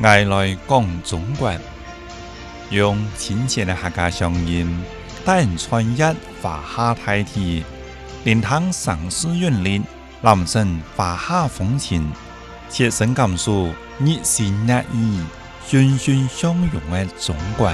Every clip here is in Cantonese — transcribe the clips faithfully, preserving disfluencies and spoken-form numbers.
爱来讲中国，用亲切的客家乡音，带人穿越华夏大地，聆听城市韵律，揽胜华夏风情，切身感受热情热意、欣欣相融的中国。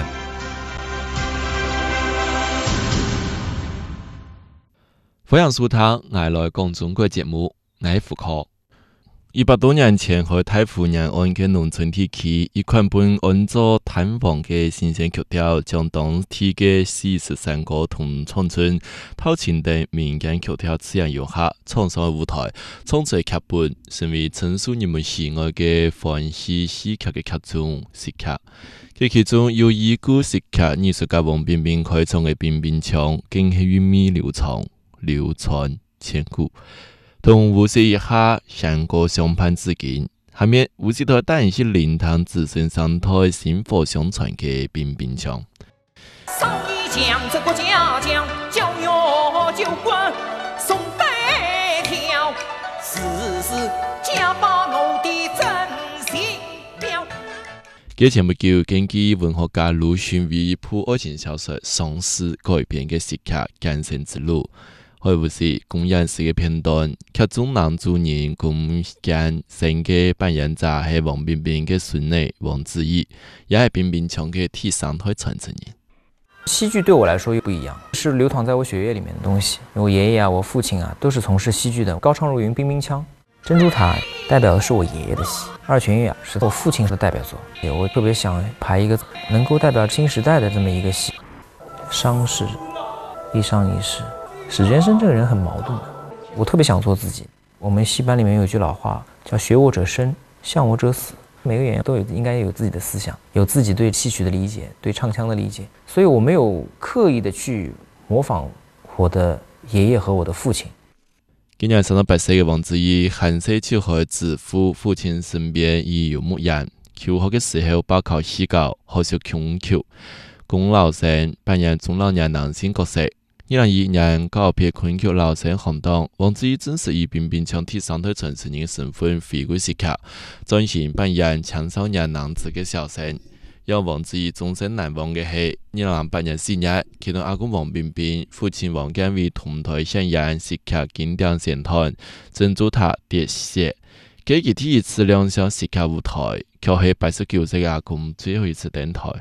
欢迎收听《爱来讲中国》节目，我是胡科。一百多年前，喺太湖沿岸嘅农村地區，一款本按照炭黃嘅新鮮曲調，將當地嘅四十三個同鄉村、透前等民間曲調自然融合，創上舞台，創作劇本，成為陳述人們喜愛嘅歡喜喜劇嘅劇種喜劇。佢其中有已故喜劇藝術家王冰冰開創嘅冰冰腔，更係韻味流暢、流傳千古。同無視一下相過相伴至今，下面無視台帶人去聆聽子孫上台薪火相傳嘅冰冰腔。 上一講這個家講教育就官送帶條，時時家把我的真心了。 佢前不久根據文學家魯迅為一部愛情小說《喪屍》改編嘅喜劇《艱辛之路》。開護士公演時嘅片段，劇中男主人公間成嘅扮演者係王冰冰嘅孫女王子異，也係冰冰腔嘅第三代傳承人。 戲劇對我來說又不一樣，是流淌在我血液裡面的東西。我爺爺啊，我父親啊，都是從事戲劇的。高唱入雲、冰冰腔、珍珠塔代表的是我爺爺的戲，二泉月啊是我父親的代表作。我特別想拍一個能夠代表新時代的這麼一個戲。傷逝，一生一世。史娟生這個人很矛盾的，我特別想做自己。我們戲班裡面有一句老話叫學我者生，像我者死。每個演員都有應該有自己的思想，有自己對戲曲的理解，對唱腔的理解，所以我沒有刻意的去模仿我的爺爺和我的父親。 今年三十八歲嘅王子異，寒舍就喺子父父親身邊以遊牧人，求學嘅時候報考戲校，學習瓊橋，龔老師扮演中老年男性角色。二零二一年告別昆曲老生行當，王子異正式以冰冰腔第三代傳承人身份回歸戲劇，轉型扮演青少年男子嘅小生。讓王子異終身難忘嘅係二零八年四月，佢同阿公王冰冰、父親王建偉同台上演戲劇經典神探《珍珠塔喋血》，佢哋第一次亮相戲劇舞台，卻係八十九歲嘅阿公最後一次登台。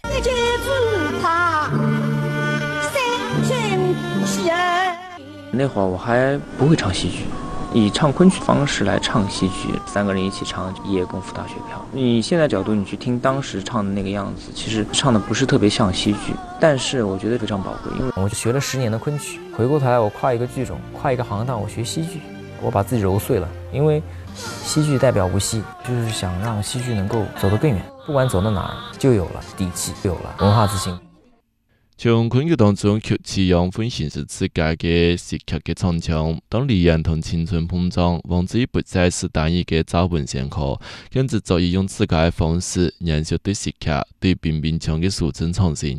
那會兒我還不會唱戲劇，以唱昆曲方式來唱戲劇，三個人一起唱《夜功夫大雪飄》。你現在角度你去聽當時唱的那個樣子，其實唱的不是特別像戲劇，但是我覺得非常寶貴，因為我學了十年的昆曲，回過頭來我跨一個劇種，跨一個行當，我學戲劇，我把自己揉碎了，因為戲劇代表無戲，就是想讓戲劇能夠走得更遠，不管走到哪兒，就有了底氣，就有了文化自信。 從昆曲當中吸取養分形式自家嘅戲劇嘅唱腔，當理念同青春碰撞，王子異不再是單一嘅照本宣科，更是早已用自家嘅方式燃燒對戲劇、對冰冰腔嘅素真創新。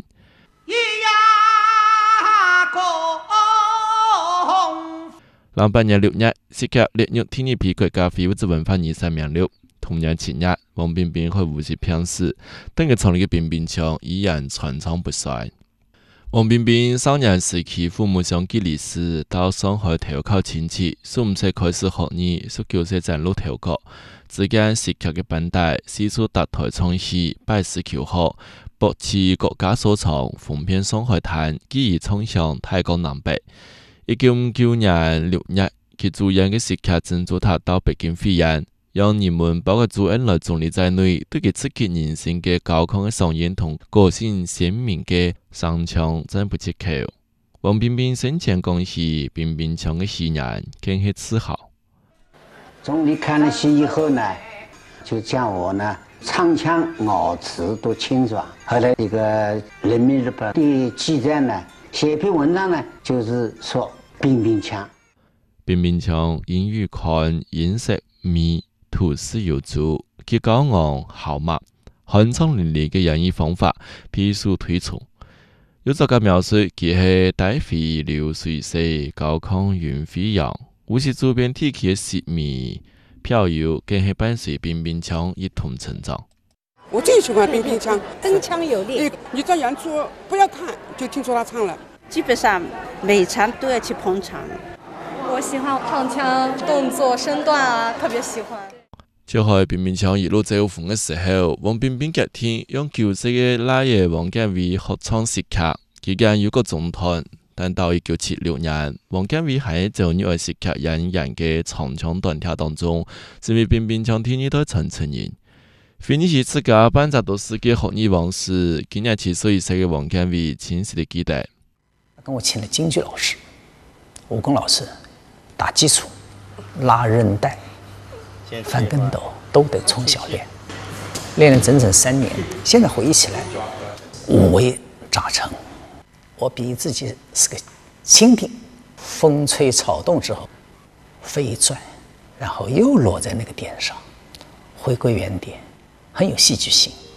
兩百年六月，戲劇列入第二批國家非物質文化遺產名錄。同年七月，王冰冰喺無錫病逝，等佢創立嘅冰冰腔依然傳唱不衰。王冰冰少年時期父母相繼離世，到上海投靠親戚，十五歲開始學藝，十九歲嶄露頭角。只間戲劇嘅班帶，四處搭台唱戲，拜師求學，博取國家所長，風遍上海灘，繼而衝向大江南北。一九五九年六月，佢主演嘅戲劇《珍珠塔》到北京飛演。讓人們包括朱恩來總理在內，對佢刺激人心嘅高亢嘅嗓音同個性鮮明嘅聲腔讚不絕口。王冰冰生前講起冰冰腔嘅戲人，更係自豪。 總理看了戲以後呢，就將我呢唱腔咬詞都清楚。後來這個人民日報的記者呢寫一篇文章呢，就是說冰冰腔。 冰冰腔音域寬，音色密。吐絲有足，其高昂豪邁、酣暢淋漓嘅演繹方法，必須推崇。有作家描述佢係帶飛流水勢，高亢雲飛揚，無視周邊地區嘅細微飄搖，更係伴隨冰冰腔一同成長。 我最喜欢冰冰枪， 铿锵有力。 你到演出不要看，就听说他唱了。 基本上每场都要去捧场。 我喜欢唱腔、动作、身段啊，特别喜欢。 就喺冰冰枪一路走红嘅時候，王冰冰隔天用九歲嘅拉爺王家衛合唱時劇，期間有個總團。但到一九七六年，王家衛喺做呢個時劇演員嘅長槍短跳當中，成為冰冰槍第二代傳承人。菲尼西自家辦扎多世界學藝往事，今年七十歲嘅王家衛清晰地記得。 跟我請了京劇老師、武功老師，打基礎、拉韌帶、翻跟斗都得從小練，練了整整三年。現在回憶起來，五味雜陳。我比喻自己是個蜻蜓，風吹草動之後飛一轉，然後又落在那個點上，回歸原點，很有戲劇性。